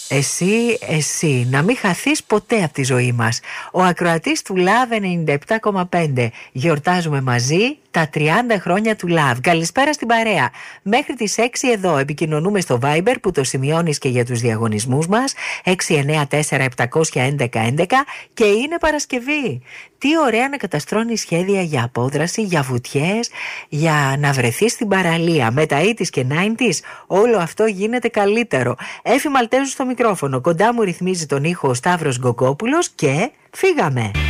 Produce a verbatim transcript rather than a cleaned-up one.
Εσύ, εσύ, να μην χαθείς ποτέ από τη ζωή μας. Ο ακροατής του Love ενενήντα επτά κόμμα πέντε. Γιορτάζουμε μαζί τα τριάντα χρόνια του Love. Καλησπέρα στην παρέα. Μέχρι τις έξι εδώ επικοινωνούμε στο Viber που το σημειώνεις και για τους διαγωνισμούς μας. έξι εννιά τέσσερα επτά ένα ένα ένα ένα και είναι Παρασκευή. Τι ωραία να καταστρώνει σχέδια για απόδραση, για βουτιές, για να βρεθείς στην παραλία. Με τα ογδόντα και ενενήντα όλο αυτό γίνεται καλύτερο. Έφη Μαλτέζου στο μικρόφωνο. Κοντά μου ρυθμίζει τον ήχο ο Σταύρος Γκοκόπουλος και φύγαμε.